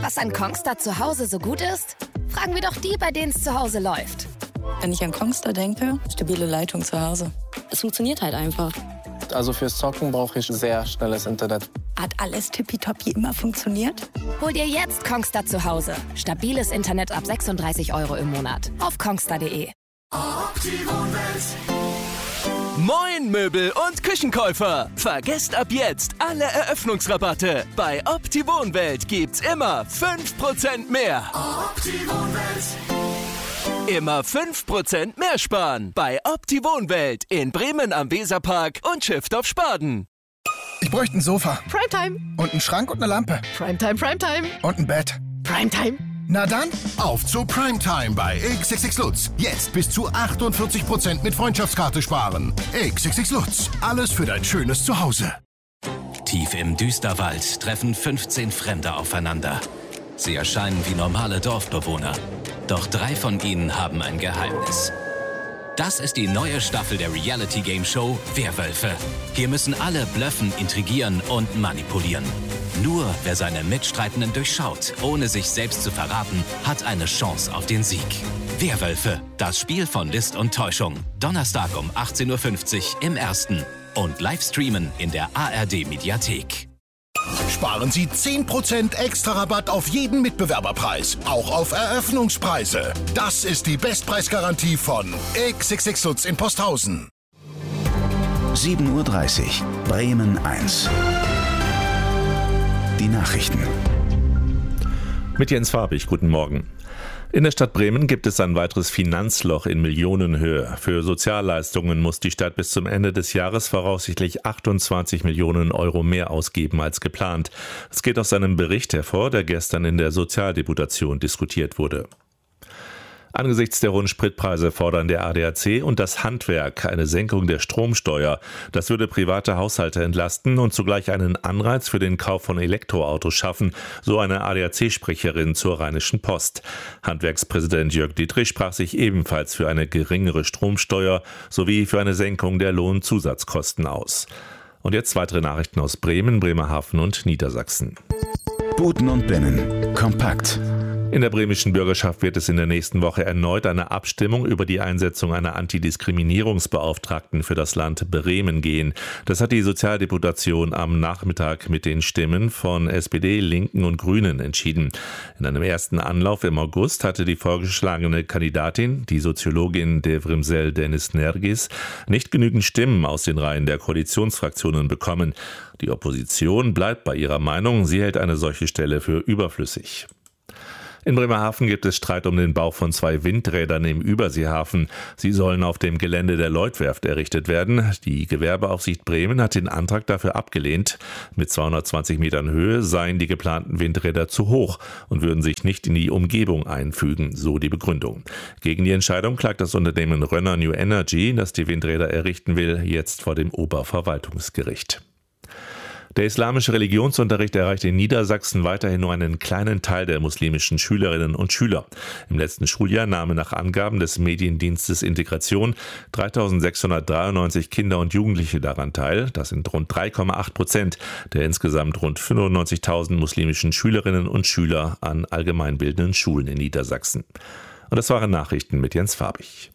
Was an Kongstar zu Hause so gut ist? Fragen wir doch die, bei denen es zu Hause läuft. Wenn ich an Kongstar denke, stabile Leitung zu Hause. Es funktioniert halt einfach. Also fürs Zocken brauche ich sehr schnelles Internet. Hat alles tippitoppi immer funktioniert? Hol dir jetzt Kongstar zu Hause. Stabiles Internet ab 36 € im Monat. Auf kongstar.de. Moin Möbel- und Küchenkäufer! Vergesst ab jetzt alle Eröffnungsrabatte. Bei Opti-Wohnwelt gibt's immer 5% mehr. Immer 5% mehr sparen. Bei Opti-Wohnwelt in Bremen am Weserpark und Schiffdorf-Spaden. Ich bräuchte ein Sofa. Primetime. Und einen Schrank und eine Lampe. Primetime, Primetime. Und ein Bett. Primetime. Na dann, auf zu Primetime bei XXX Lutz. Jetzt bis zu 48% mit Freundschaftskarte sparen. XXX Lutz. Alles für dein schönes Zuhause. Tief im Düsterwald treffen 15 Fremde aufeinander. Sie erscheinen wie normale Dorfbewohner. Doch 3 von ihnen haben ein Geheimnis. Das ist die neue Staffel der Reality-Game-Show Werwölfe. Hier müssen alle bluffen, intrigieren und manipulieren. Nur wer seine Mitstreitenden durchschaut, ohne sich selbst zu verraten, hat eine Chance auf den Sieg. Werwölfe, das Spiel von List und Täuschung. Donnerstag um 18:50 Uhr im Ersten. Und Livestreamen in der ARD-Mediathek. Sparen Sie 10% extra Rabatt auf jeden Mitbewerberpreis, auch auf Eröffnungspreise. Das ist die Bestpreisgarantie von XXX Lutz in Posthausen. 7:30 Uhr, Bremen 1. Die Nachrichten. Mit Jens Farbig, guten Morgen. In der Stadt Bremen gibt es ein weiteres Finanzloch in Millionenhöhe. Für Sozialleistungen muss die Stadt bis zum Ende des Jahres voraussichtlich 28 Millionen € mehr ausgeben als geplant. Es geht aus einem Bericht hervor, der gestern in der Sozialdeputation diskutiert wurde. Angesichts der hohen Spritpreise fordern der ADAC und das Handwerk eine Senkung der Stromsteuer. Das würde private Haushalte entlasten und zugleich einen Anreiz für den Kauf von Elektroautos schaffen, so eine ADAC-Sprecherin zur Rheinischen Post. Handwerkspräsident Jörg Dietrich sprach sich ebenfalls für eine geringere Stromsteuer sowie für eine Senkung der Lohnzusatzkosten aus. Und jetzt weitere Nachrichten aus Bremen, Bremerhaven und Niedersachsen. Buten und Binnen. Kompakt. In der bremischen Bürgerschaft wird es in der nächsten Woche erneut eine Abstimmung über die Einsetzung einer Antidiskriminierungsbeauftragten für das Land Bremen gehen. Das hat die Sozialdeputation am Nachmittag mit den Stimmen von SPD, Linken und Grünen entschieden. In einem ersten Anlauf im August hatte die vorgeschlagene Kandidatin, die Soziologin Devrimsel Deniz-Nergis, nicht genügend Stimmen aus den Reihen der Koalitionsfraktionen bekommen. Die Opposition bleibt bei ihrer Meinung, sie hält eine solche Stelle für überflüssig. In Bremerhaven gibt es Streit um den Bau von 2 Windrädern im Überseehafen. Sie sollen auf dem Gelände der Lloydwerft errichtet werden. Die Gewerbeaufsicht Bremen hat den Antrag dafür abgelehnt. Mit 220 Metern Höhe seien die geplanten Windräder zu hoch und würden sich nicht in die Umgebung einfügen, so die Begründung. Gegen die Entscheidung klagt das Unternehmen Rönner New Energy, das die Windräder errichten will, jetzt vor dem Oberverwaltungsgericht. Der islamische Religionsunterricht erreicht in Niedersachsen weiterhin nur einen kleinen Teil der muslimischen Schülerinnen und Schüler. Im letzten Schuljahr nahmen nach Angaben des Mediendienstes Integration 3.693 Kinder und Jugendliche daran teil. Das sind rund 3,8% der insgesamt rund 95.000 muslimischen Schülerinnen und Schüler an allgemeinbildenden Schulen in Niedersachsen. Und das waren Nachrichten mit Jens Farbig.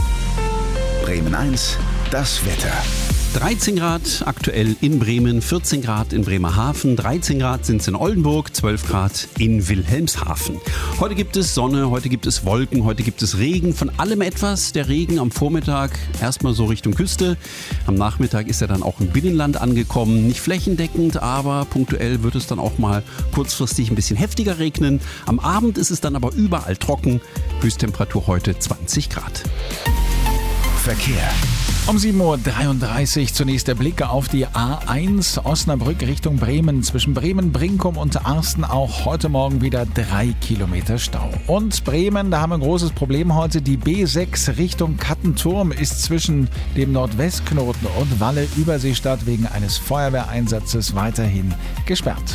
Bremen 1, das Wetter. 13 Grad aktuell in Bremen, 14 Grad in Bremerhaven, 13 Grad sind es in Oldenburg, 12 Grad in Wilhelmshaven. Heute gibt es Sonne, heute gibt es Wolken, heute gibt es Regen, von allem etwas. Der Regen am Vormittag erstmal so Richtung Küste. Am Nachmittag ist er dann auch im Binnenland angekommen. Nicht flächendeckend, aber punktuell wird es dann auch mal kurzfristig ein bisschen heftiger regnen. Am Abend ist es dann aber überall trocken. Höchsttemperatur heute 20 Grad. Verkehr. Um 7:33 Uhr zunächst der Blick auf die A1 Osnabrück Richtung Bremen. Zwischen Bremen, Brinkum und Arsten auch heute Morgen wieder 3 Kilometer Stau. Und Bremen, da haben wir ein großes Problem heute. Die B6 Richtung Kattenturm ist zwischen dem Nordwestknoten und Walle-Überseestadt wegen eines Feuerwehreinsatzes weiterhin gesperrt.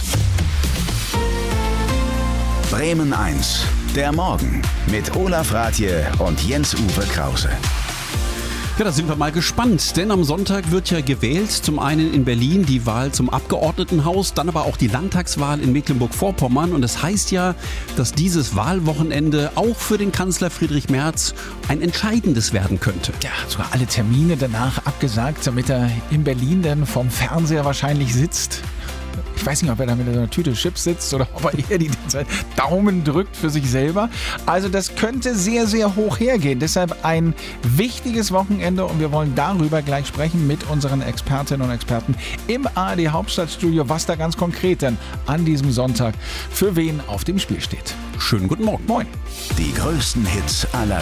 Bremen 1, der Morgen mit Olaf Rathje und Jens-Uwe Krause. Ja, da sind wir mal gespannt, denn am Sonntag wird ja gewählt. Zum einen in Berlin die Wahl zum Abgeordnetenhaus, dann aber auch die Landtagswahl in Mecklenburg-Vorpommern. Und es heißt ja, dass dieses Wahlwochenende auch für den Kanzler Friedrich Merz ein entscheidendes werden könnte. Ja, sogar alle Termine danach abgesagt, damit er in Berlin dann vorm Fernseher wahrscheinlich sitzt. Ich weiß nicht, ob er da mit einer Tüte Chips sitzt oder ob er eher die ganze Zeit Daumen drückt für sich selber. Also das könnte sehr, sehr hoch hergehen. Deshalb ein wichtiges Wochenende und wir wollen darüber gleich sprechen mit unseren Expertinnen und Experten im ARD Hauptstadtstudio, was da ganz konkret denn an diesem Sonntag für wen auf dem Spiel steht. Schönen guten Morgen. Moin. Die größten Hits aller